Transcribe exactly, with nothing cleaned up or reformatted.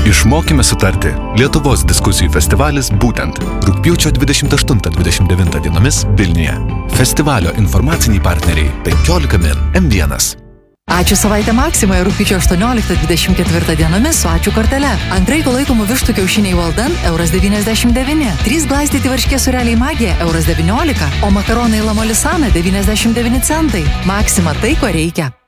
Išmokime sutarti. Lietuvos diskusijų festivalis būtent rugpjūčio dvidešimt aštuntą dvidešimt devintą dienomis Vilniuje. Festivalio informaciniai partneriai penkiolika min, M vienas. Ačiū savaitę Maksimoje rugpjūčio aštuonioliktą dvidešimt ketvirtą dienomis su ačiū kortele. Antraiko laikomų vištų kiaušiniai Walden euras devyniasdešimt devyni. Trys glaistyti varškė sureliai Magija euras devyniolika, o makaronai Lamolisana devyniasdešimt devyni centai. Maksima tai, ko reikia.